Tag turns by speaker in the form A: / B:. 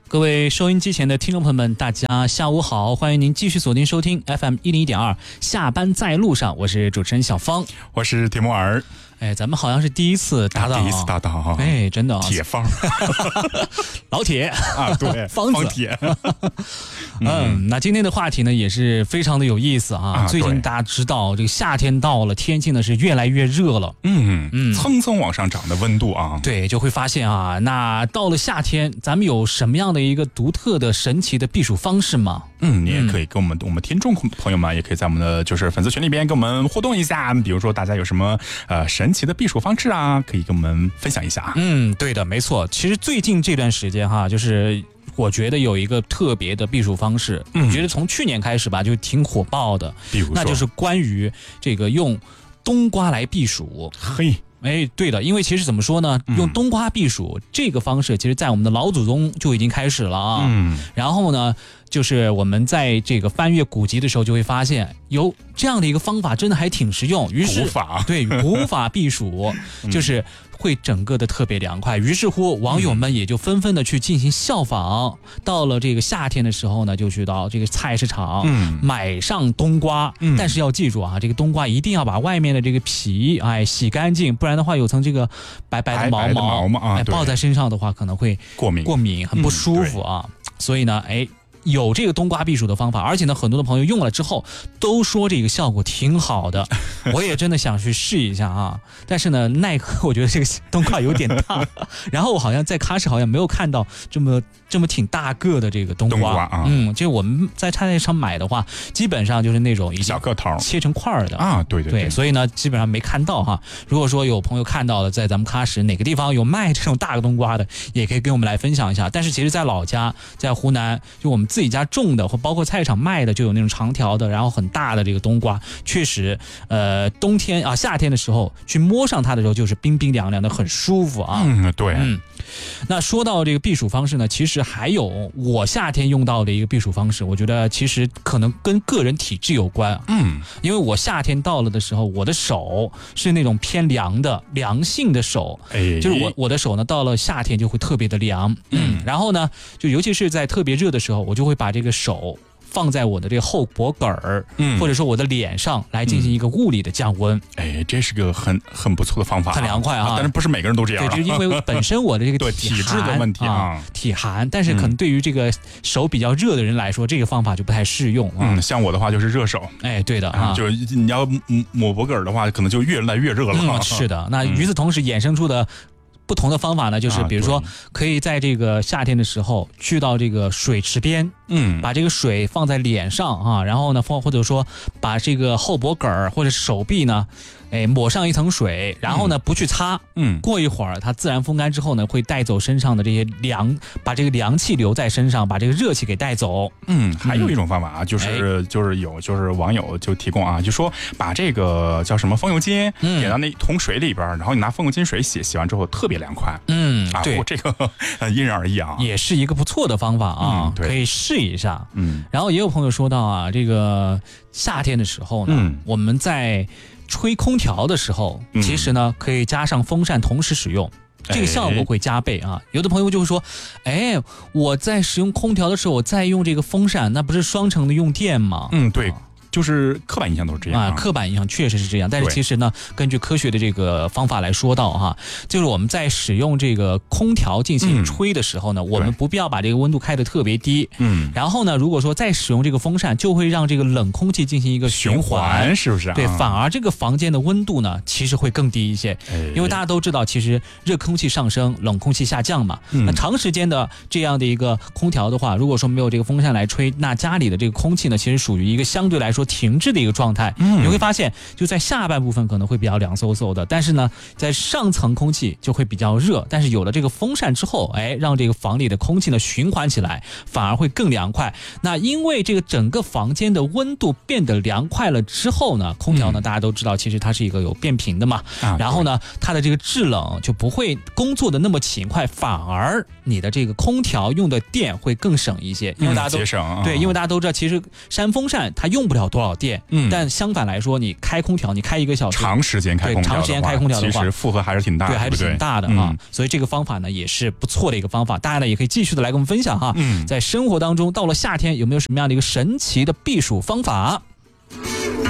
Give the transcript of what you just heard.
A: 各位收音机前的听众朋友们，大家下午好，欢迎您继续锁定收听 FM101.2，下班在路上，我是主持人小芳，
B: 我是铁木儿。
A: 哎，咱们好像是第一次搭档，
B: 第一次搭档哈，
A: 哎，真的，
B: 铁方，
A: 老铁
B: 啊，对，
A: 方
B: 铁。
A: 那今天的话题呢也是非常的有意思啊。最近大家知道这个夏天到了，天气呢是越来越热了，
B: 蹭蹭往上涨的温度啊。
A: 对，就会发现啊，那到了夏天，咱们有什么样的一个独特的、神奇的避暑方式吗？
B: 你也可以跟我们听众朋友们，也可以在我们的就是粉丝群里边跟我们互动一下，比如说大家有什么神奇的避暑方式啊，可以跟我们分享一下。
A: 对的，没错。其实最近这段时间哈，就是我觉得有一个特别的避暑方式，我觉得从去年开始吧，就挺火爆的。
B: 比如说，
A: 那就是关于这个用冬瓜来避暑。
B: 嘿。
A: 哎，对的，因为其实怎么说呢，用冬瓜避暑这个方式，其实在我们的老祖宗就已经开始了啊。然后呢，就是我们在这个翻阅古籍的时候，就会发现有这样的一个方法，真的还挺实用。于是，古法避暑，就是会整个的特别凉快。于是乎，网友们也就纷纷的去进行效仿。到了这个夏天的时候呢，就去到这个菜市场，买上冬瓜。但是要记住啊，这个冬瓜一定要把外面的这个皮洗干净，不然的话有层这个白白的毛嘛，抱在身上的话可能会过敏，很不舒服啊。所以呢，有这个冬瓜避暑的方法，而且呢，很多的朋友用了之后都说这个效果挺好的，我也真的想去试一下啊。但是呢，奈何我觉得这个冬瓜有点大，然后我好像在喀什好像没有看到这么挺大个的这个冬瓜
B: 啊。
A: 就我们在菜市场买的话，基本上就是那种
B: 小个头
A: 切成块的
B: 啊。对，
A: 所以呢，基本上没看到哈。如果说有朋友看到了，在咱们喀什哪个地方有卖这种大个冬瓜的，也可以跟我们来分享一下。但是其实在老家，在湖南，就我们自己家种的，或包括菜市场卖的，就有那种长条的，然后很大的这个冬瓜，确实，冬天啊、夏天的时候去摸上它的时候，就是冰冰凉凉的，很舒服啊。
B: 对。
A: 那说到这个避暑方式呢，其实还有我夏天用到的一个避暑方式，我觉得其实可能跟个人体质有关。因为我夏天到了的时候，我的手是那种偏凉的凉性的手，就是我的手呢，到了夏天就会特别的凉。然后呢，就尤其是在特别热的时候，我就会把这个手放在我的这个后脖梗儿，或者说我的脸上来进行一个物理的降温。
B: 这是个很不错的方法，
A: 很凉快啊。
B: 但是不是每个人都这样？
A: 对，就是因为本身我的这个
B: 体质的问题啊，
A: 体寒，但是可能对于这个手比较热的人来说，这个方法就不太适用啊。
B: 像我的话就是热手。
A: 对的啊，
B: 就是你要抹脖梗的话，可能就越来越热了。
A: 是的，那与此同时衍生出的不同的方法呢，就是比如说可以在这个夏天的时候去到这个水池边，把这个水放在脸上啊，然后呢或者说把这个后脖梗儿或者手臂呢，抹上一层水，然后呢不去擦，过一会儿它自然风干之后呢，会带走身上的这些把这个凉气留在身上，把这个热气给带走。
B: 还有一种方法啊，就是网友就提供啊，就说把这个叫什么风油精点到那桶水里边，然后你拿风油精水洗完之后特别凉快。对，这个因人而异啊，
A: 也是一个不错的方法啊，可以试一下。然后也有朋友说到啊，这个夏天的时候呢，我们在吹空调的时候，其实呢可以加上风扇同时使用，这个效果会加倍啊。有的朋友就会说，我在使用空调的时候，我再用这个风扇，那不是双程的用电吗？
B: 对。就是刻板印象都是这样啊，
A: 刻板印象确实是这样，但是其实呢，根据科学的这个方法来说到哈，就是我们在使用这个空调进行吹的时候呢，我们不必要把这个温度开得特别低，然后呢，如果说再使用这个风扇，就会让这个冷空气进行一个循环，
B: 是不是？
A: 对，反而这个房间的温度呢，其实会更低一些，因为大家都知道，其实热空气上升，冷空气下降嘛，那长时间的这样的一个空调的话，如果说没有这个风扇来吹，那家里的这个空气呢，其实属于一个相对来说停滞的一个状态。你会发现就在下半部分可能会比较凉飕飕的，但是呢在上层空气就会比较热，但是有了这个风扇之后，让这个房里的空气呢循环起来，反而会更凉快。那因为这个整个房间的温度变得凉快了之后呢，空调呢大家都知道其实它是一个有变频的嘛，然后呢它的这个制冷就不会工作的那么勤快，反而你的这个空调用的电会更省一些，因为大家都
B: 节省，
A: 对，因为大家都知道其实扇风扇它用不了少多少电。但相反来说，你开空调，你开1个小时，
B: 长时间开空调
A: 的话，
B: 其实负荷还是挺大的，
A: 对，还是挺大的啊。所以这个方法呢，也是不错的一个方法。大家呢也可以继续的来跟我们分享哈。在生活当中，到了夏天有没有什么样的一个神奇的避暑方法？